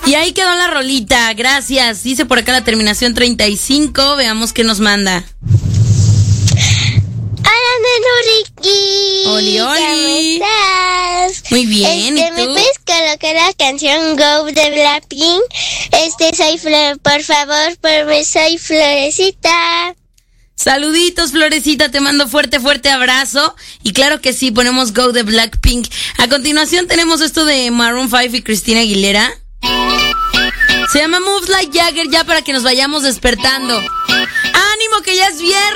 Y ahí quedó la rolita, gracias. Dice por acá la terminación 35, veamos qué nos manda. Hola, Nenuriki. Oli, oli. ¿Cómo estás? Muy bien, ¿y tú? ¿Me puedes colocar la canción Go de Blackpink? Soy Flor, por favor, soy Florecita. Saluditos, Florecita, te mando fuerte abrazo. Y claro que sí, ponemos Go de Blackpink. A continuación tenemos esto de Maroon 5 y Christina Aguilera. Se llama Moves Like Jagger, ya para que nos vayamos despertando. ¡Ánimo que ya es viernes!